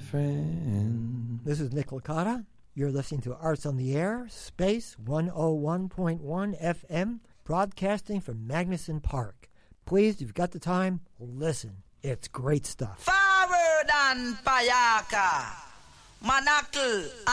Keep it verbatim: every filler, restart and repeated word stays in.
friend. This is Nick Licata. You're listening to Arts on the Air, Space one oh one point one F M, broadcasting from Magnuson Park. Please, if you've got the time, listen. It's great stuff. Forward and Payaka, Manakl